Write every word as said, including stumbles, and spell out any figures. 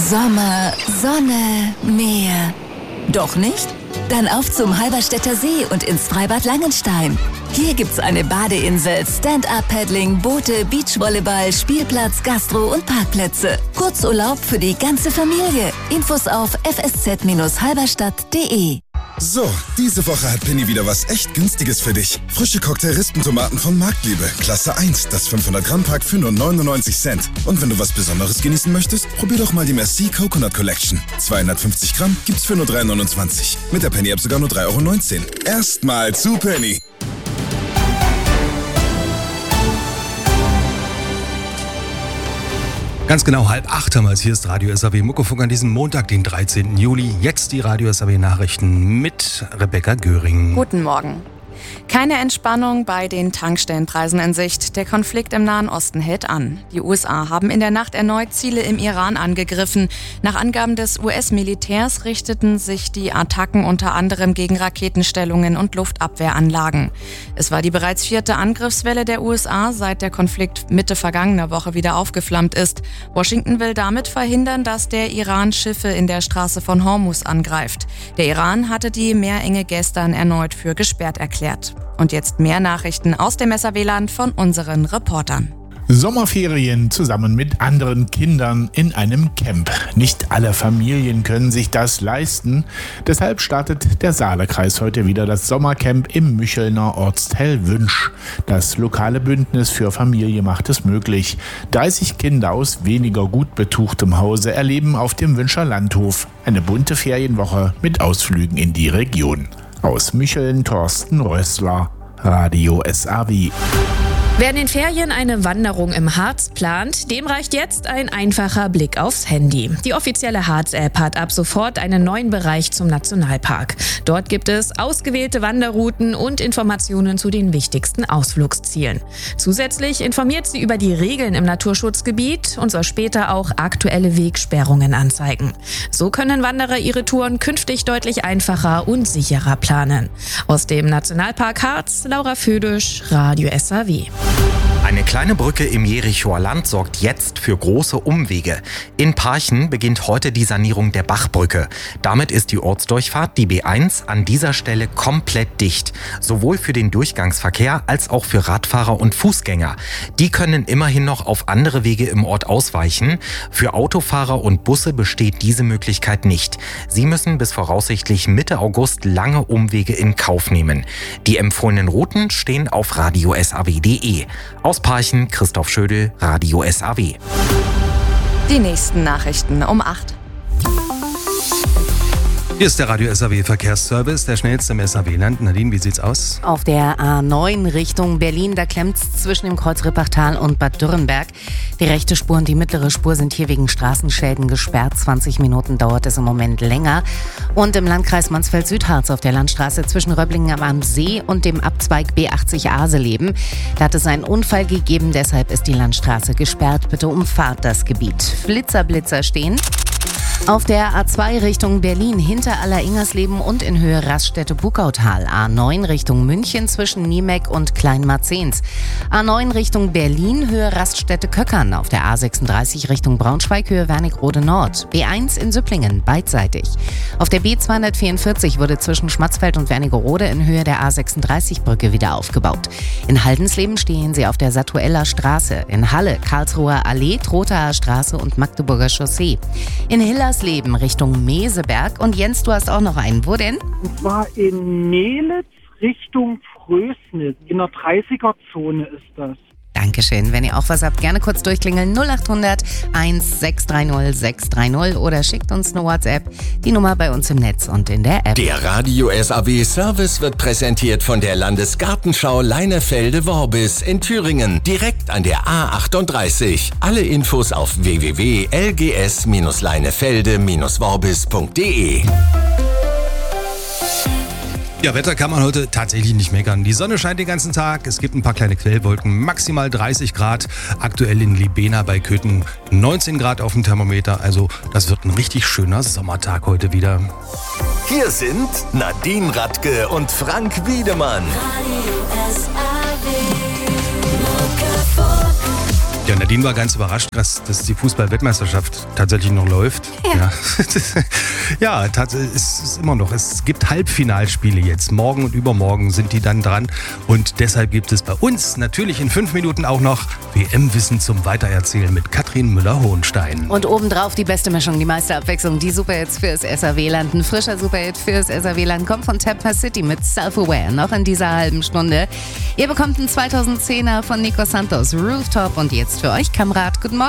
Sommer, Sonne, Meer. Doch nicht? Dann auf zum Halberstädter See und ins Freibad Langenstein. Hier gibt's eine Badeinsel, Stand-Up-Paddling, Boote, Beachvolleyball, Spielplatz, Gastro und Parkplätze. Kurzurlaub für die ganze Familie. Infos auf f s z Bindestrich halberstadt punkt de. So, diese Woche hat Penny wieder was echt Günstiges für dich. Frische Cocktail-Rispentomaten von Marktliebe, Klasse eins, das fünfhundert Gramm Pack für nur neunundneunzig Cent. Und wenn du was Besonderes genießen möchtest, probier doch mal die Merci Coconut Collection. zweihundertfünfzig Gramm gibt's für nur drei neunundzwanzig. Mit der Penny-App sogar nur drei Euro neunzehn. Erstmal zu Penny. Ganz genau halb acht haben wir es. Hier ist Radio S A W Muckefunk an diesem Montag, den dreizehnten Juli. Jetzt die Radio S A W Nachrichten mit Rebecca Göring. Guten Morgen. Keine Entspannung bei den Tankstellenpreisen in Sicht. Der Konflikt im Nahen Osten hält an. Die U S A haben in der Nacht erneut Ziele im Iran angegriffen. Nach Angaben des U S-Militärs richteten sich die Attacken unter anderem gegen Raketenstellungen und Luftabwehranlagen. Es war die bereits vierte Angriffswelle der U S A, seit der Konflikt Mitte vergangener Woche wieder aufgeflammt ist. Washington will damit verhindern, dass der Iran Schiffe in der Straße von Hormuz angreift. Der Iran hatte die Meerenge gestern erneut für gesperrt erklärt. Und jetzt mehr Nachrichten aus dem S A W-Land von unseren Reportern. Sommerferien zusammen mit anderen Kindern in einem Camp. Nicht alle Familien können sich das leisten. Deshalb startet der Saalekreis heute wieder das Sommercamp im Müchelner Ortsteil Wünsch. Das lokale Bündnis für Familie macht es möglich. dreißig Kinder aus weniger gut betuchtem Hause erleben auf dem Wünscher Landhof eine bunte Ferienwoche mit Ausflügen in die Region. Aus Mücheln Thorsten Rössler, Radio S A W. Wer in den Ferien eine Wanderung im Harz plant, dem reicht jetzt ein einfacher Blick aufs Handy. Die offizielle Harz-App hat ab sofort einen neuen Bereich zum Nationalpark. Dort gibt es ausgewählte Wanderrouten und Informationen zu den wichtigsten Ausflugszielen. Zusätzlich informiert sie über die Regeln im Naturschutzgebiet und soll später auch aktuelle Wegsperrungen anzeigen. So können Wanderer ihre Touren künftig deutlich einfacher und sicherer planen. Aus dem Nationalpark Harz, Laura Födisch, Radio S A W. Eine kleine Brücke im Jerichoer Land sorgt jetzt für große Umwege. In Parchen beginnt heute die Sanierung der Bachbrücke. Damit ist die Ortsdurchfahrt, die B eins, an dieser Stelle komplett dicht. Sowohl für den Durchgangsverkehr als auch für Radfahrer und Fußgänger. Die können immerhin noch auf andere Wege im Ort ausweichen. Für Autofahrer und Busse besteht diese Möglichkeit nicht. Sie müssen bis voraussichtlich Mitte August lange Umwege in Kauf nehmen. Die empfohlenen Routen stehen auf radio s a w punkt de. Aus Parchen, Christoph Schödel, Radio S A W. Die nächsten Nachrichten um acht. Hier ist der Radio S A W Verkehrsservice, der schnellste im S A W-Land. Nadine, wie sieht's aus? Auf der A neun Richtung Berlin, da klemmt's zwischen dem Kreuz Rippachtal und Bad Dürrenberg. Die rechte Spur und die mittlere Spur sind hier wegen Straßenschäden gesperrt. zwanzig Minuten dauert es im Moment länger. Und im Landkreis Mansfeld-Südharz auf der Landstraße zwischen Röblingen am See und dem Abzweig B achtzig Aseleben. Da hat es einen Unfall gegeben, deshalb ist die Landstraße gesperrt. Bitte umfahrt das Gebiet. Flitzer, Blitzer stehen. Auf der A zwei Richtung Berlin hinter Alleringers-Leben und in Höhe Raststätte-Bukautal. A neun Richtung München zwischen Niemek und Kleinmarzens. A neun Richtung Berlin Höhe Raststätte-Köckern. Auf der A sechsunddreißig Richtung Braunschweig Höhe Wernigerode Nord. B eins in Süpplingen beidseitig. Auf der B zweihundertvierundvierzig wurde zwischen Schmatzfeld und Wernigerode in Höhe der A sechsunddreißig Brücke wieder aufgebaut. In Haldensleben stehen sie auf der Satueller Straße. In Halle Karlsruher Allee, Trothaer Straße und Magdeburger Chaussee. In Hiller Leben Richtung Meseberg. Und Jens, du hast auch noch einen. Wo denn? Und zwar in Melitz Richtung Frösnitz. In der dreißiger-Zone ist das. Dankeschön. Wenn ihr auch was habt, gerne kurz durchklingeln. null acht hundert eins sechs drei null sechs drei null oder schickt uns eine WhatsApp. Die Nummer bei uns im Netz und in der App. Der Radio S A W Service wird präsentiert von der Landesgartenschau Leinefelde-Worbis in Thüringen. Direkt an der A achtunddreißig. Alle Infos auf w w w punkt l g s leinefelde worbis punkt de. Ja, Wetter kann man heute tatsächlich nicht meckern. Die Sonne scheint den ganzen Tag, es gibt ein paar kleine Quellwolken, maximal dreißig Grad. Aktuell in Libena bei Köthen neunzehn Grad auf dem Thermometer. Also das wird ein richtig schöner Sommertag heute wieder. Hier sind Nadine Radke und Frank Wiedemann. Ja, Ja, Nadine war ganz überrascht, dass, dass die Fußball-Weltmeisterschaft tatsächlich noch läuft. Ja, ja, ja es ist immer noch. Es gibt Halbfinalspiele jetzt. Morgen und übermorgen sind die dann dran. Und deshalb gibt es bei uns natürlich in fünf Minuten auch noch W M-Wissen zum Weitererzählen mit Katrin Müller-Hohenstein. Und obendrauf die beste Mischung, die meiste Abwechslung, die Superhits fürs S R W-Land. Ein frischer Superhit fürs S R W-Land kommt von Tapper City mit Self-Aware. Noch in dieser halben Stunde. Ihr bekommt einen zweitausendzehner von Nico Santos, Rooftop. Und jetzt für euch, Kamerad, guten Morgen.